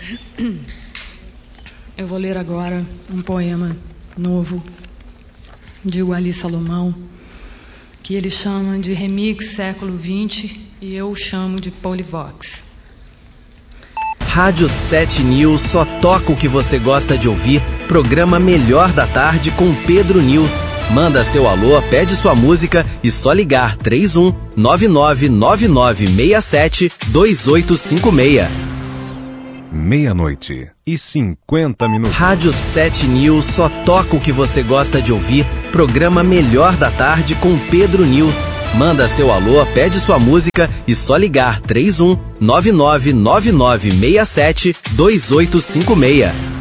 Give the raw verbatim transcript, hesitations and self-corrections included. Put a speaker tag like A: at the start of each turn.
A: Eu vou ler agora um poema novo de Wally Salomão, que ele chama de Remix Século vinte e eu chamo de Polivox.
B: Rádio sete News só toca o que você gosta de ouvir. Programa Melhor da Tarde com Pedro News. Manda seu alô, pede sua música e só ligar três um nove nove nove nove seis sete dois oito cinco seis.
C: Meia-noite e cinquenta minutos.
B: Rádio sete News só toca o que você gosta de ouvir. Programa Melhor da Tarde com Pedro News. Manda seu alô, pede sua música e só ligar três um nove nove nove nove seis sete dois oito cinco seis.